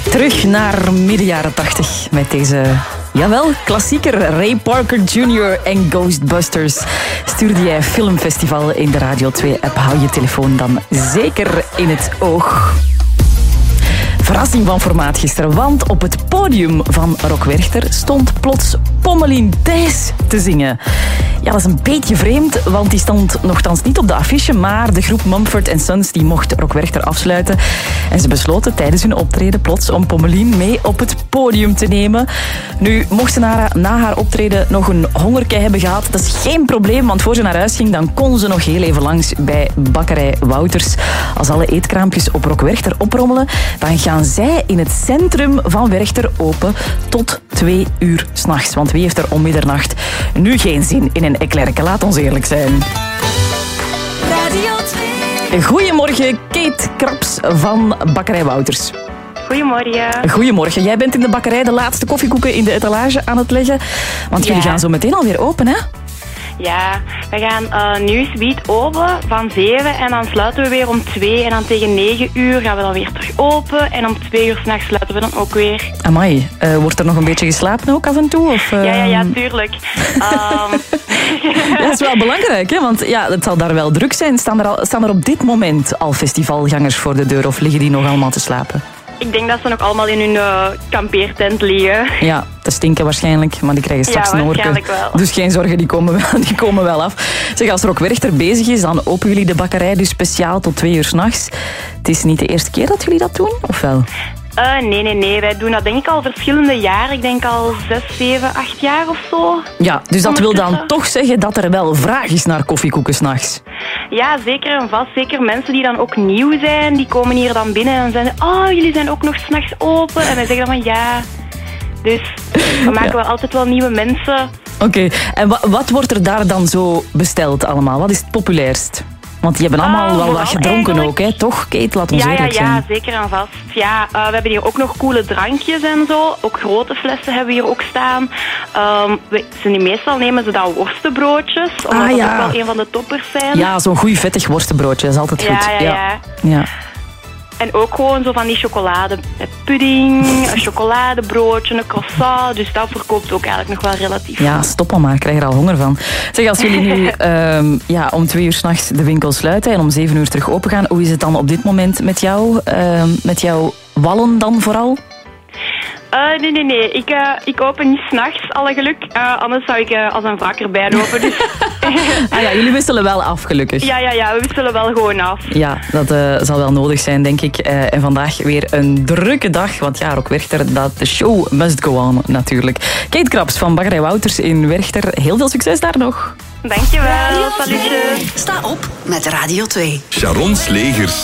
Terug naar midden jaren 80 met deze, jawel, klassieker Ray Parker Jr. en Ghostbusters. Stuurde jij Filmfestival in de Radio 2-app. Hou je telefoon dan zeker in het oog. Verrassing van formaat gisteren, want op het podium van Rock Werchter stond plots Pommelien Thijs te zingen. Ja, dat is een beetje vreemd, want die stond nogthans niet op de affiche, maar de groep Mumford & Sons die mocht Rock Werchter afsluiten. En ze besloten tijdens hun optreden plots om Pommelien mee op het podium te nemen. Nu, mocht ze na haar optreden nog een hongerke hebben gehad, dat is geen probleem, want voor ze naar huis ging, dan kon ze nog heel even langs bij bakkerij Wouters. Als alle eetkraampjes op Rock Werchter oprommelen, dan gaan zij in het centrum van Werchter open tot 2 uur 's nachts. Want wie heeft er om middernacht nu geen zin in een eklerke? Laat ons eerlijk zijn. Radio 2. Goedemorgen, Kate Kraps van bakkerij Wouters. Goedemorgen. Goedemorgen. Jij bent in de bakkerij de laatste koffiekoeken in de etalage aan het leggen. Want jullie gaan zo meteen alweer open, hè? Ja, we gaan nu subiet open van 7 en dan sluiten we weer om 2. En dan tegen 9 uur gaan we dan weer terug open. En om 2 uur 's nachts sluiten we dan ook weer. Amai, wordt er nog een beetje geslapen ook af en toe? Of, Ja, tuurlijk. Dat is wel belangrijk, hè? Want ja, het zal daar wel druk zijn. Staan er op dit moment al festivalgangers voor de deur of liggen die nog allemaal te slapen? Ik denk dat ze nog allemaal in hun kampeertent liggen. Ja, te stinken waarschijnlijk, maar die krijgen straks een orke. Wel. Dus geen zorgen, die komen wel af. Zeg, als Rock Werchter bezig is, dan openen jullie de bakkerij dus speciaal tot 2 uur 's nachts. Het is niet de eerste keer dat jullie dat doen, of wel? Nee. Wij doen dat denk ik al verschillende jaren. Ik denk al 6, 7, 8 jaar of zo. Ja, dus dat wil dan toch zeggen dat er wel vraag is naar koffiekoeken 's nachts. Ja, zeker en vast. Zeker mensen die dan ook nieuw zijn, die komen hier dan binnen en zeggen jullie zijn ook nog 's nachts open. En wij zeggen dan van ja. Dus we maken wel altijd wel nieuwe mensen. Oké, en wat wordt er daar dan zo besteld allemaal? Wat is het populairst? Want die hebben allemaal wel wat gedronken eigenlijk ook, hè? Toch, Kate? Laat ons eerlijk zijn. Ja, zeker en vast. Ja, we hebben hier ook nog coole drankjes en zo. Ook grote flessen hebben we hier ook staan. Meestal nemen ze dan worstenbroodjes, omdat dat ook wel een van de toppers zijn. Ja, zo'n goed vettig worstenbroodje, dat is altijd goed. Ja. En ook gewoon zo van die chocolade met pudding, een chocoladebroodje, een croissant. Dus dat verkoopt ook eigenlijk nog wel relatief goed. Ja, stop al maar. Ik krijg er al honger van. Zeg, als jullie nu om 2 uur 's nachts de winkel sluiten en om 7 uur terug open gaan, hoe is het dan op dit moment met jou? Met jouw wallen dan vooral? Nee. Ik open niet 's nachts, alle geluk. Anders zou ik als een wrak erbij lopen. Dus. Jullie wisselen wel af, gelukkig. Ja, we wisselen wel gewoon af. Ja, dat zal wel nodig zijn, denk ik. En vandaag weer een drukke dag. Want ja, Rock Werchter, de show must go on, natuurlijk. Kate Kraps van bakkerij Wouters in Werchter. Heel veel succes daar nog. Dankjewel. Salutje. Sta op met Radio 2. Sharon Slegers.